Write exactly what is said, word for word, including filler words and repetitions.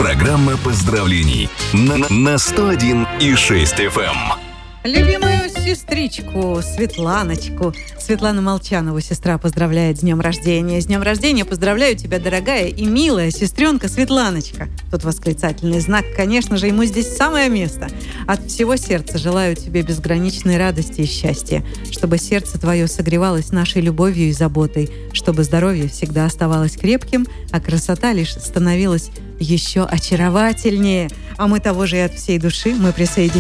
Программа поздравлений на, на сто один и шесть эф эм. Любимую сестричку Светланочку, Светлану Молчанову сестра поздравляет с днем рождения. С днем рождения поздравляю тебя, дорогая и милая сестренка Светланочка. Тут восклицательный знак, конечно же, ему здесь самое место. От всего сердца желаю тебе безграничной радости и счастья, чтобы сердце твое согревалось нашей любовью и заботой, чтобы здоровье всегда оставалось крепким, а красота лишь становилась еще очаровательнее. А мы того же и от всей души мы присоединяемся